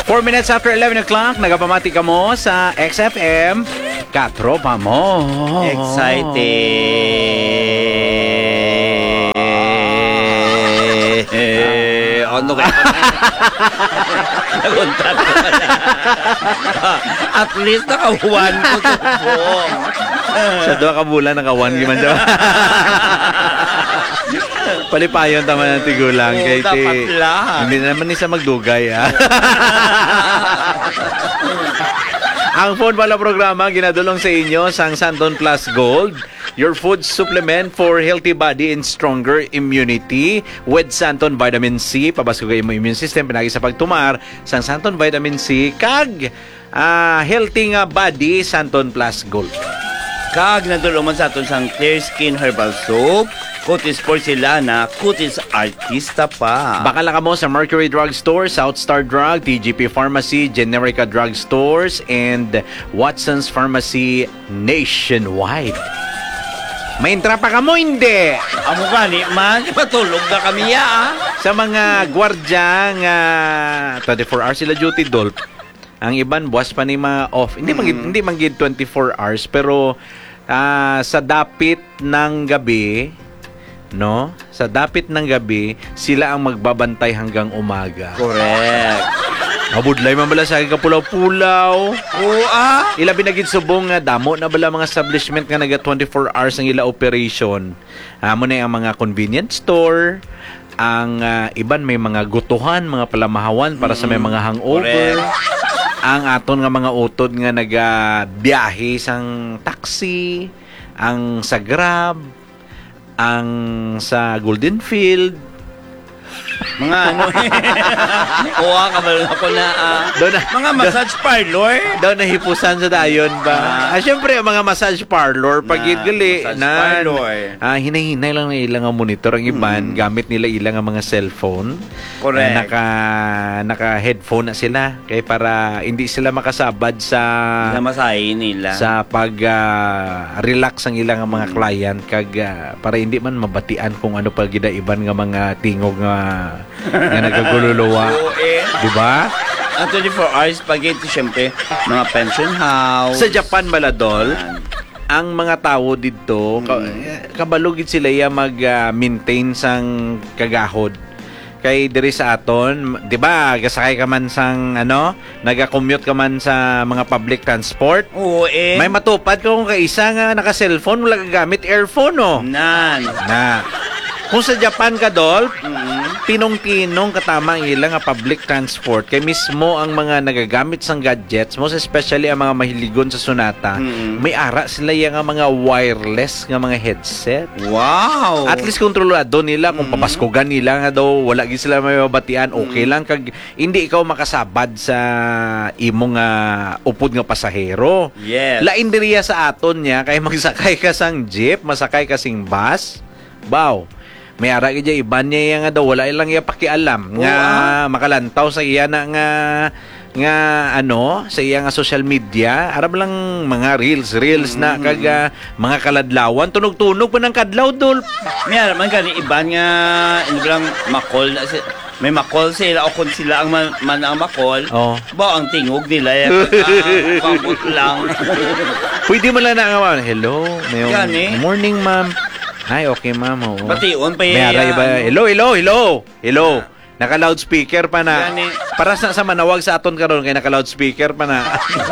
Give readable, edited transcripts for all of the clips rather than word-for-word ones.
4 minutes after 11 o'clock, nagapamati ka mo sa XFM. Katropa mo. Excited. Ano ka? Naguntat ko pala. At least naka-1 ko to po. Sa 2 ka bulan, naka-1 giman daw. Palipayon tama ng tigulang. Oo, Kay dapat lang. Hindi naman isa magdugay, ha? Ang phone pala programa, ginadulong sa inyo sang Santon Plus Gold, your food supplement for healthy body and stronger immunity with Santon Vitamin C. Pabasko kayo mo immune system, pinagi sa pagtumar sang Santon Vitamin C, kag healthy nga body, Santon Plus Gold. Kag naduluman sa aton sang Clear Skin Herbal Soap, Cutis Porcelana, Cutis Artista pa. Baka lang mo sa Mercury Drug Store, South Star Drug, TGP Pharmacy, Generica Drug Stores, and Watson's Pharmacy nationwide. May intra pa ka mo, hindi? Amo gani man, matulog na kami ya. Sa mga gwardiya nga 24 hours sila duty, Dolp. Ang iban, buwas pa ni mga off. Hindi manggid 24 hours, pero sa dapit ng gabi, no? Sa dapit ng gabi, sila ang magbabantay hanggang umaga. Correct. Mabudlay man bala sa kagapulaw-pulaw. Oo Ila binagid subong nga damo na bala mga establishment nga naga 24 hours ang ila operation. Amo na ang mga convenience store, ang iban may mga gutuhan, mga palamahawan para sa may mga hangover. Correct. Ang aton nga mga utod nga nagabiyahe sang taxi, ang sa Grab, ang sa Golden Field, mga ano kuha ka ba ako na mga massage parlor daw nahipusan sa dayon ba? Siyempre ang mga massage parlor pag gali na hinahinay lang na ilang ang monitor ang iban gamit nila ilang ang mga cellphone. Correct. Naka headphone na sila kay para hindi sila makasabad sa masahe nila sa pag relax ang ilang mga client kag para hindi man mabatian kung ano pa gida iban nga mga tingog nga nagagululuwa. Di ba? Ang 24 hours spaghetti, syempre, mga pension house. Sa Japan, Maladol, ang mga tao dito, kabalugid sila mag-maintain sang kagahod. Kay diri sa aton, 'di ba? Gasakay ka man sang naga-commute ka man sa mga public transport. Oo May matupad ka kung kaisa nga naka-cellphone, wala ka gamit earphone, oh. Na. Kung sa Japan ka, Dolph, tinong-tinong katama ang ilang public transport kay mismo ang mga nagagamit sang gadgets, most especially ang mga mahiligon sa sunata, may ara sila yung mga wireless nga mga headset. Wow! At least kontrolado nila kung papaskogan nila nga daw wala gid sila may mabatian, okay lang kag hindi ikaw makasabad sa imong upod nga pasahero. Yes. Lain diriya sa aton niya kay magsakay ka sang jeep, masakay ka sing bus. Baw. May ara gid iban niya nga daw wala ilang iya pakialam nga makalantaw sa iya na nga sa iya nga social media arab lang mga reels na kag mga kaladlawan tunog-tunog pa ng kadlaw, Dolp. May ara man gani iban nga lang makol may makol sila o kung sila ang ang makol ba ang tingog nila pabot lang. Pwede mo lang na hello morning ma'am. Ay, okay, ma'am. Oo. Bation pa yan. Hello. Naka-loudspeaker pa na. Para sa manawag sa aton karon kay naka-loudspeaker pa na.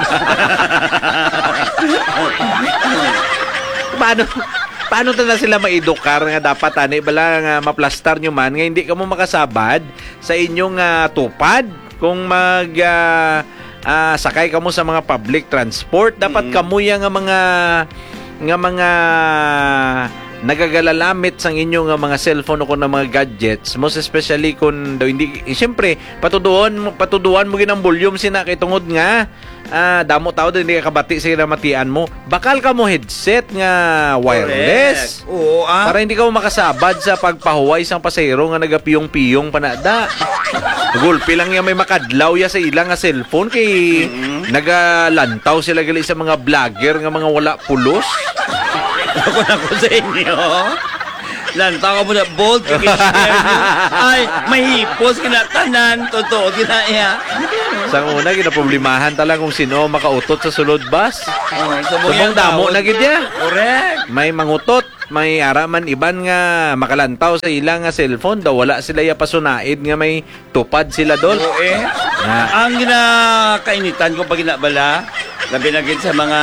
Paano na sila maedukar nga dapat bala nga maplastar nyo man nga hindi ka mo makasabad sa inyong tupad kung sakay ka mo sa mga public transport dapat kamuya nga mga nagagalalamit sang inyong mga cellphone o kung mga gadgets, most especially kung daw hindi, siyempre patuduan mo ginang volume sina kay tungod nga damo tao din hindi ka kabati sa matian mo, bakal ka mo headset nga wireless. Oo, para hindi ka mo makasabad sa pagpahuway sang pasahero nga nagapiyong-piyong panada. Gulpi lang may makadlaw ya sa ilang nga cellphone kay nagalantaw sila gali sa mga vlogger nga mga wala pulos. Ako sa inyo. Lantaw ka mo na bold, kikishare niyo. Ay, mahipos, kinatanan, totoo, ginaya. Sa una, ginaproblemahan talaga kung sino makautot sa sulod bus. Subong damo na gid ya. Correct. May mangutot, may araman iban nga makalantaw sa ilang nga cellphone daw wala sila ya pasunaid nga may tupad sila dol. Oo Ang ginakainitan ko pag ginabala, labi na gid sa mga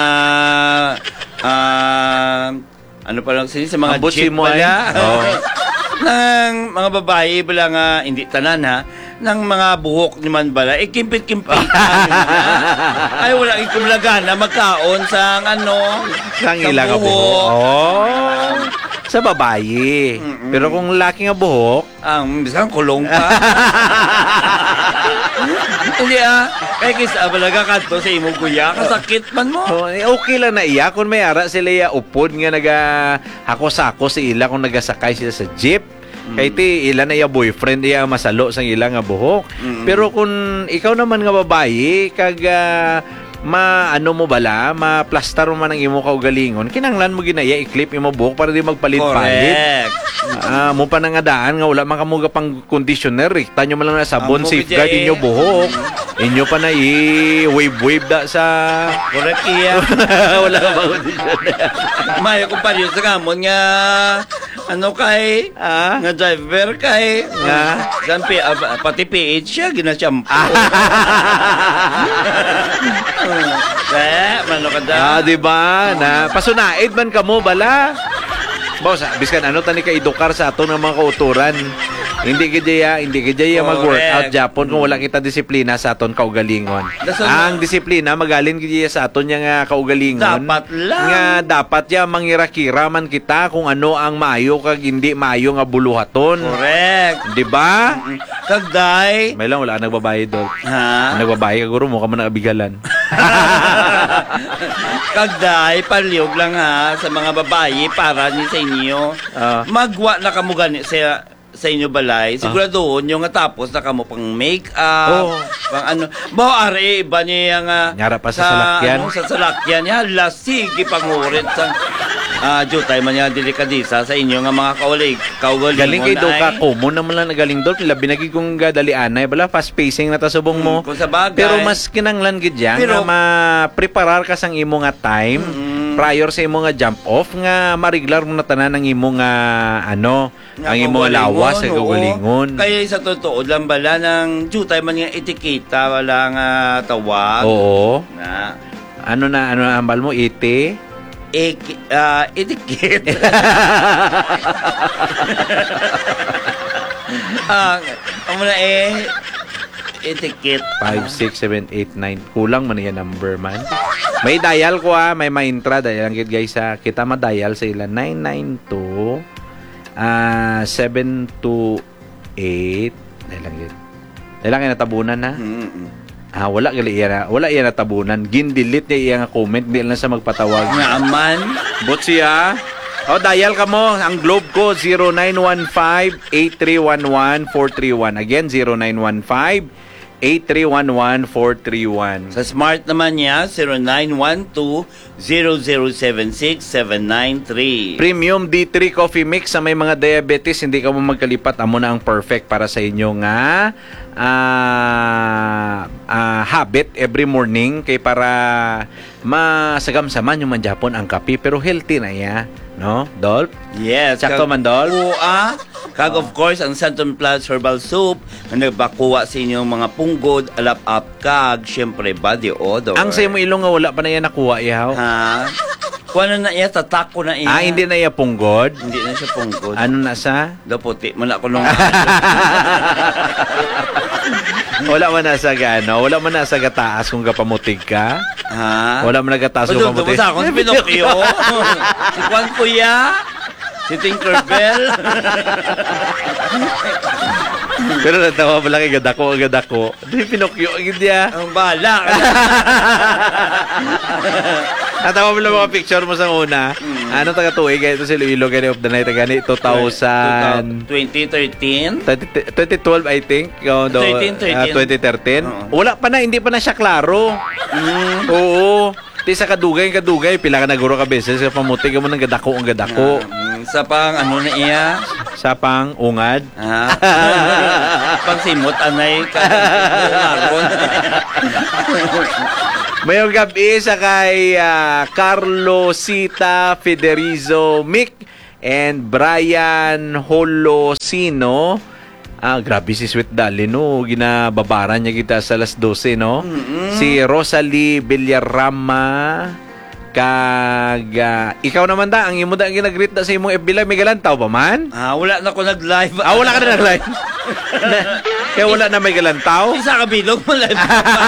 ano pa lang sa mga jeep bala. Ng mga babae bala nga hindi tanan ha ng mga buhok ni man bala kimpit-kimpit ay wala ikumlagan na magkaon sa sang ilang buhok. Sa babae. Pero kung laki nga buhok, ang bisang kulong pa. Hindi kaya kisa balaga kadto sa imong kuya kasakit man mo. Okay lang na iya kung may ara sila ya upod nga hako-sako sa ila kung nagasakay sila sa jeep. Kaya ila na iya boyfriend iya masalo sa ila nga buhok. Pero kung ikaw naman nga babae kag ano mo bala, ma-plaster mo man ang imo kaugalingon, kinanglan mo ginaya i-clip imo buhok para di magpalit-palit. Mo pa nga daan nga wala man kamuga pang conditioner, rikta nyo man lang na sabon, safeguard inyo buhok. Inyo pa na i-wave da sa correct iya. Wala ka bang conditioner. Mayo kung pariyo sa gamon nga kay nga driver kay nga pati PH siya ginashampo. Mano ka da. Diba? Na pasunaid man kamo bala. Boss, biskan tani ka edukar sa aton nga mga kauturan. Hindi kidya mag-workout Japon kung wala kita disiplina sa aton kaugalingon. Ang disiplina magaling kidya sa aton nga kaugalingon. Dapat lang. Nga dapat ya mangirakira man kita kung ano ang maayo kag hindi maayo nga buluhaton. Correct. Di ba? Kagday. May lang wala nagbabayad dol. Nagbabayad ka guro mo ka man nagabigalan. Kagday paliyog lang sa mga babae para ni sa inyo. Magwa na kamo gani sa inyo balay, siguraduhon yung tapos na kamo pang make-up, pang are iba niya nga nyara pa sa salakyan. Sa salakyan niya, sige pangurit sa jutay man niya delikadisa sa inyo nga mga kaugalingon. Galing kay do ka, common naman lang nagaling do, pila binagi kong gadalianay, bala fast pacing na tasubong mo. Kung sa bagay. Pero mas kinanglan gid yan nga ma-preparar ka sang imo nga time prior sa imo nga jump off nga mariglar mo na tanan ang imo nga ang imo lawas sa kaugalingon. Kaya sa totoo lang bala ng jutay man nga etiketa wala nga tawag. Oo. Na ano ambal mo ite? Etiquette. Amo na etiquette. 5, 6, 7, 8, 9. Kulang man yan number man. May dial ko may ma-intra. Dial lang guys kita ma-dial sa ilan. 992 728. Dial lang yun. Dial lang natabunan na. Wala yan natabunan. Gindelete niya iyang comment. Hindi lang sa magpatawag. Nga aman. But siya. Dial ka mo. Ang globe ko 0915-8311-431. Again 0915-8311-431. Sa smart naman niya 0912-0076-793. Premium D3 Coffee Mix sa may mga diabetes. Hindi ka mo magkalipat. Amo na ang perfect para sa inyo nga habit every morning kay para masagamsaman yung manjapon ang kape pero healthy na ya, no? Dolp? Yes. Sakto man, Dolp? Kag of course ang Santon Plus Herbal Soup na nagbakuha sa inyong mga punggod, alap-up kag syempre body odor. Ang sa mo ilong nga wala pa na yan nakuha ihaw. Kuha na iya, tatako na iya. Hindi na iya punggod? Hindi na siya punggod. Ano na sa? Daputi, man ako nung Wala man na sa wala man na sa gataas kung kapamutig ka. Wala man na gataas kung kapamutig. Basta akong si Pinocchio. Si Juan Kuya. Si Tinkerbell. Pero natawa pala kay gadako. Di Pinocchio, hindi Ang bala. Natawa pala mga picture mo sa una. Ano taga-tuig? Ito si Iloilo Gani of the Night. Gani, 2013? 2012, I think. 2013. Wala pa na, hindi pa na siya klaro. Oo. Ti sa kadugay pila ka naguro ka beses sa pamuti ka mo ng gadako ang gadako. Sa pang ano na iya? Sa pang ungad. Pang simot anay ka. Mayong gabi sa kay Carlo Sita Federizo Mick and Brian Holosino. Grabe si Sweet Dali, no? Ginababaran niya kita sa alas 12, no? Si Rosalie Villarama, ikaw naman da, ang imo da ang ginagreet da sa imong FB Live, may galantaw ba man? Wala na ko nag-live. Wala ka na nag-live? Kaya wala na may galantaw? Isa ka bilog mo live.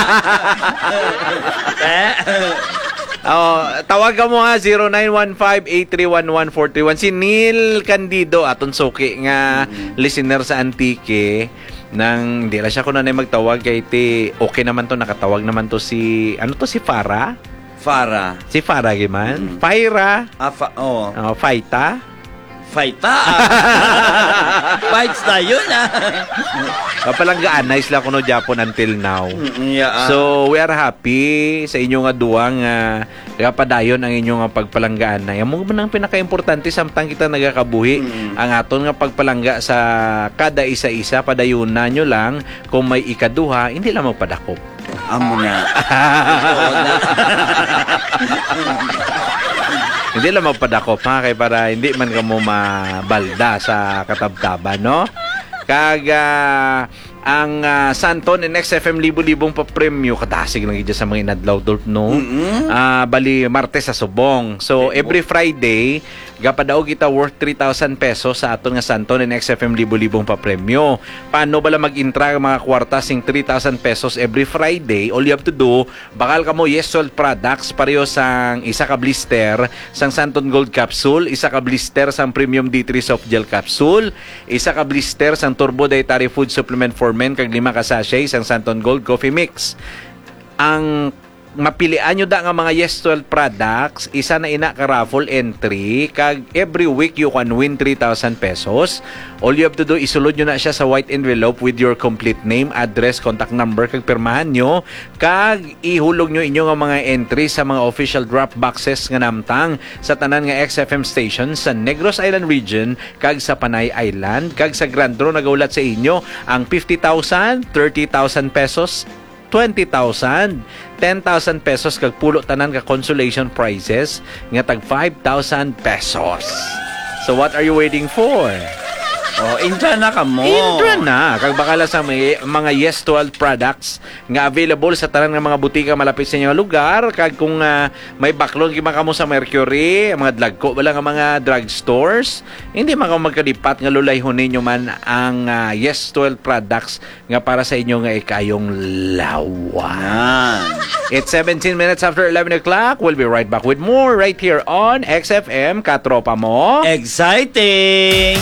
Tawag ka mo ha 0915-831-1431. Si Neil Candido aton suki nga listener sa Antique nang hindi na siya ko na magtawag kay ti okay naman to, nakatawag naman to si si Farah. Si Farah giman. Faira. Faita. Fights tayo na. Kapalanggaan, nice lang ko no Japon until now. Yeah. So, we are happy sa inyong duwang kapadayon ang inyong pagpalanggaan na. Yan mo man ang pinaka-importante samtang kita nagakabuhi. Ang aton nga pagpalangga sa kada isa-isa, padayunan nyo lang. Kung may ikaduha, hindi lang magpadakop. Amo na. Hindi lang magpadakop ha, kay para hindi man ka mo mabalda sa katabtaban, no? Ang Santon and XFM libo-libong pa-premyo kadasig lang sa mga inadlaw dult, no? Bali Martes sa Subong. So every Friday gapadaog kita worth 3,000 pesos sa aton nga Santon and XFM libo-libong pa-premyo. Paano bala mag-intra ang mga kwarta sing 3,000 pesos every Friday? All you have to do, bakal ka mo Yesol products pareho sang isa ka blister sang Santon Gold Capsule, isa ka blister sang Premium D3 Soft Gel Capsule, isa ka blister sang Turbo Dietary Food Supplement for Men kag 5 ka sachet sang Santon Gold Coffee Mix. Ang mapilian nyo da nga mga Yes 12 products, isa na ina ka raffle entry kag every week you can win 3,000 pesos. All you have to do, isulod nyo na siya sa white envelope with your complete name, address, contact number kag pirmahan nyo kag ihulog nyo inyo nga mga entry sa mga official drop boxes nga namtang sa tanan nga XFM station sa Negros Island region kag sa Panay Island kag sa Grand Draw nagaulat sa inyo ang 50,000, 30,000 pesos, 20,000, 10,000 pesos kag pulo tanan ka consolation prizes nga tag 5,000 pesos. So what are you waiting for? Intra na ka mo. Intra na. Kag bakala sa mga Yes 12 products nga available sa tanan nga mga butika malapit sa inyong lugar. Kag kung may backlog gima ka mo sa Mercury, mga dlagko wala nga mga drugstores, hindi man ka magkadipat nga lulayhon ninyo man ang Yes 12 products nga para sa inyo nga ikayong lawan. It's 17 minutes after 11 o'clock. We'll be right back with more right here on XFM Katropa Mo. Exciting!